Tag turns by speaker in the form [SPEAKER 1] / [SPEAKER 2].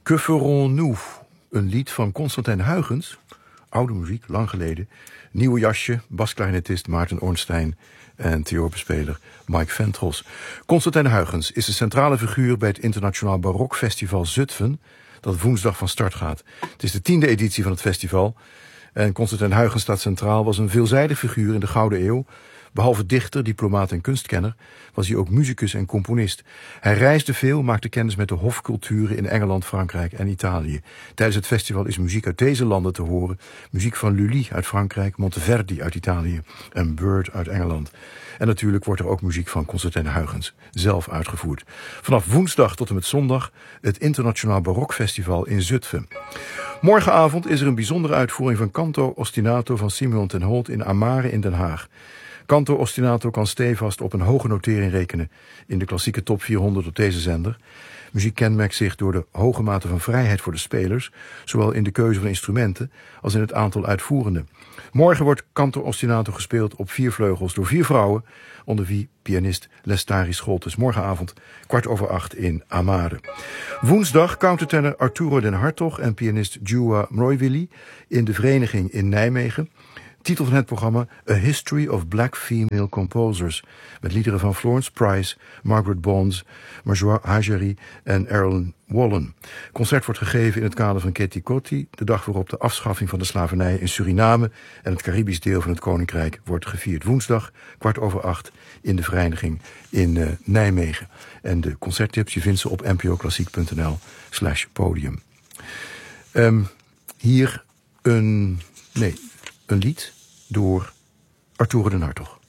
[SPEAKER 1] Que ferons-nous? Een lied van Constantijn Huygens. Oude muziek, lang geleden. Nieuwe jasje, basklarinetist Maarten Ornstein en theorbespeler Mike Ventros. Constantijn Huygens is de centrale figuur bij het Internationaal Barokfestival Zutphen, dat woensdag van start gaat. Het is de 10e editie van het festival. En Constantijn Huygens staat centraal, was een veelzijdig figuur in de Gouden Eeuw. Behalve dichter, diplomaat en kunstkenner was hij ook muzikus en componist. Hij reisde veel, maakte kennis met de hofculturen in Engeland, Frankrijk en Italië. Tijdens het festival is muziek uit deze landen te horen. Muziek van Lully uit Frankrijk, Monteverdi uit Italië en Bird uit Engeland. En natuurlijk wordt er ook muziek van Constantijn Huygens zelf uitgevoerd. Vanaf woensdag tot en met zondag het Internationaal Barokfestival in Zutphen. Morgenavond is er een bijzondere uitvoering van Canto Ostinato van Simeon ten Holt in Amare in Den Haag. Canto Ostinato kan stevast op een hoge notering rekenen in de klassieke top 400 op deze zender. Muziek kenmerkt zich door de hoge mate van vrijheid voor de spelers, zowel in de keuze van instrumenten als in het aantal uitvoerenden. Morgen wordt Canto Ostinato gespeeld op 4 vleugels door 4 vrouwen, onder wie pianist Lestari Scholtes. Morgenavond 7:15 in Amare. Woensdag countertenor Arturo den Hartog en pianist Djua Mroivili in de Vereniging in Nijmegen. Titel van het programma: A History of Black Female Composers. Met liederen van Florence Price, Margaret Bonds, Marjorie Hajeri en Aaron Wallen. Het concert wordt gegeven in het kader van Ketty Kotti, de dag waarop de afschaffing van de slavernij in Suriname en het Caribisch deel van het Koninkrijk wordt gevierd. Woensdag 7:15 in de Vereniging in Nijmegen. En de concerttips, je vindt ze op npoklassiek.nl/podium. Hier een lied door Arturo den Hartog.